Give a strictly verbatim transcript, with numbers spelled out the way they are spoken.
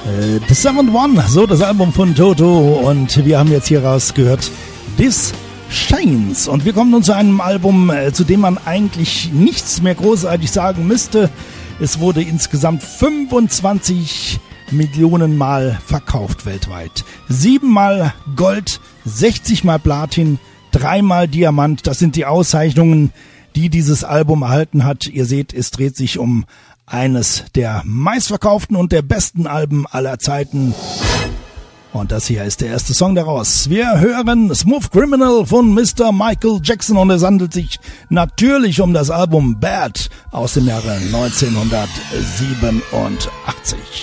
The Seventh One, so das Album von Toto, und wir haben jetzt hier rausgehört This Shines, und wir kommen nun zu einem Album, zu dem man eigentlich nichts mehr großartig sagen müsste. Es wurde insgesamt fünfundzwanzig Millionen Mal verkauft weltweit. Siebenmal Gold, sechzig Mal Platin, dreimal Diamant, das sind die Auszeichnungen, die dieses Album erhalten hat. Ihr seht, es dreht sich um eines der meistverkauften und der besten Alben aller Zeiten. Und das hier ist der erste Song daraus. Wir hören Smooth Criminal von Mister Michael Jackson, und es handelt sich natürlich um das Album Bad aus dem Jahre neunzehnhundertsiebenundachtzig.